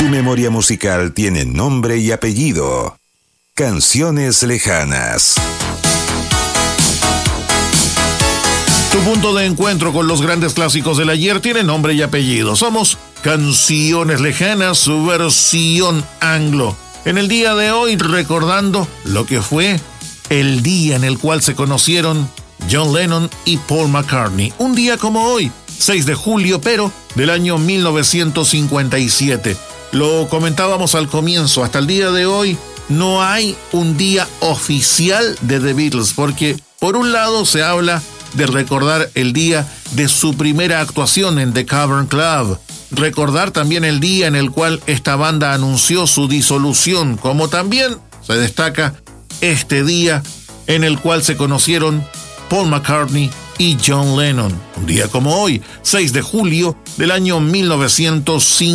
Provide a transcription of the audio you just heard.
Tu memoria musical tiene nombre y apellido. Canciones lejanas. Tu punto de encuentro con los grandes clásicos del ayer tiene nombre y apellido. Somos Canciones Lejanas, su versión anglo. En el día de hoy, recordando lo que fue el día en el cual se conocieron John Lennon y Paul McCartney. Un día como hoy, 6 de julio, pero del año 1957. Lo comentábamos al comienzo, hasta el día de hoy no hay un día oficial de The Beatles, porque por un lado se habla de recordar el día de su primera actuación en The Cavern Club, recordar también el día en el cual esta banda anunció su disolución, como también se destaca este día en el cual se conocieron Paul McCartney y John Lennon. Un día como hoy, 6 de julio del año 1950.